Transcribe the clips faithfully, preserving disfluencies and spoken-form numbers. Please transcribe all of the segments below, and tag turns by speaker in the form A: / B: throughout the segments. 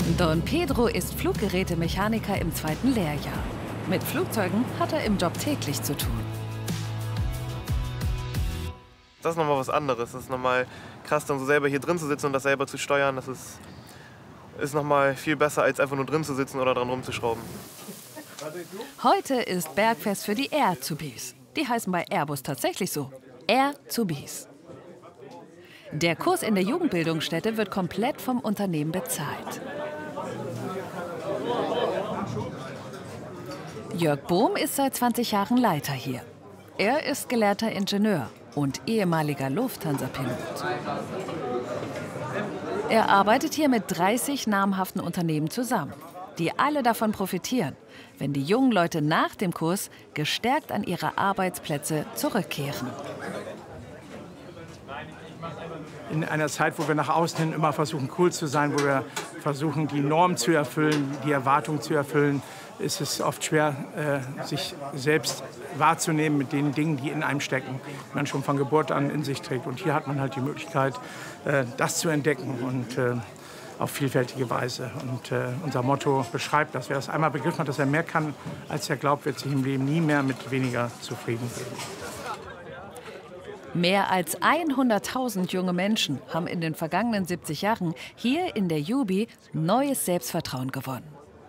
A: Don Pedro ist Fluggerätemechaniker im zweiten Lehrjahr. Mit Flugzeugen hat er im Job täglich zu tun.
B: Das ist nochmal was anderes. Das ist nochmal krass, dann so selber hier drin zu sitzen und das selber zu steuern. Das ist, ist nochmal viel besser, als einfach nur drin zu sitzen oder dran rumzuschrauben.
A: Heute ist Bergfest für die Air-Zubis. Die heißen bei Airbus tatsächlich so. Air-Zubis. Der Kurs in der Jugendbildungsstätte wird komplett vom Unternehmen bezahlt. Jörg Bohm ist seit zwanzig Jahren Leiter hier. Er ist gelehrter Ingenieur und ehemaliger Lufthansa-Pilot. Er arbeitet hier mit dreißig namhaften Unternehmen zusammen, die alle davon profitieren, wenn die jungen Leute nach dem Kurs gestärkt an ihre Arbeitsplätze zurückkehren.
C: In einer Zeit, wo wir nach außen hin immer versuchen, cool zu sein, wo wir versuchen, die Norm zu erfüllen, die Erwartung zu erfüllen, ist es oft schwer, äh, sich selbst wahrzunehmen mit den Dingen, die in einem stecken, die man schon von Geburt an in sich trägt. Und hier hat man halt die Möglichkeit, äh, das zu entdecken und äh, auf vielfältige Weise. Und äh, unser Motto beschreibt, dass wer das einmal begriffen hat, dass er mehr kann, als er glaubt, wird sich im Leben nie mehr mit weniger zufrieden geben.
A: Mehr als hunderttausend junge Menschen haben in den vergangenen siebzig Jahren hier in der Jubi neues Selbstvertrauen gewonnen.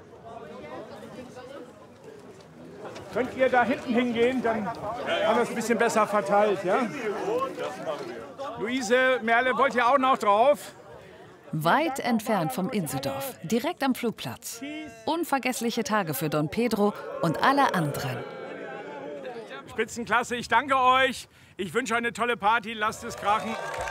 C: Könnt ihr da hinten hingehen, dann haben wir es ein bisschen besser verteilt. Ja? Luise, Merle, wollt ihr auch noch drauf?
A: Weit entfernt vom Inseldorf, direkt am Flugplatz. Unvergessliche Tage für Don Pedro und alle anderen.
C: Spitzenklasse, ich danke euch. Ich wünsche euch eine tolle Party. Lasst es krachen.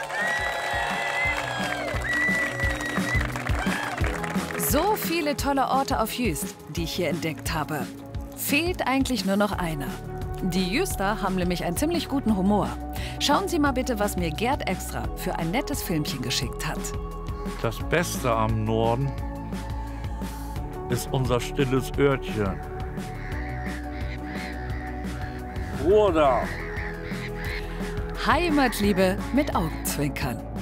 A: So viele tolle Orte auf Jüst, die ich hier entdeckt habe. Fehlt eigentlich nur noch einer. Die Jüster haben nämlich einen ziemlich guten Humor. Schauen Sie mal bitte, was mir Gerd extra für ein nettes Filmchen geschickt hat.
D: Das Beste am Norden ist unser stilles Örtchen. Oder
A: Heimatliebe mit Augenzwinkern.